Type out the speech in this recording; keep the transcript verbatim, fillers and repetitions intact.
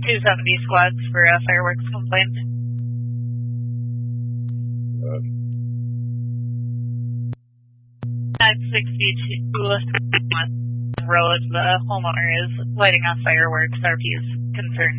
two seventy squads for a fireworks complaint. Uh, At sixty-two Road, the homeowner is lighting off fireworks. R P is concerned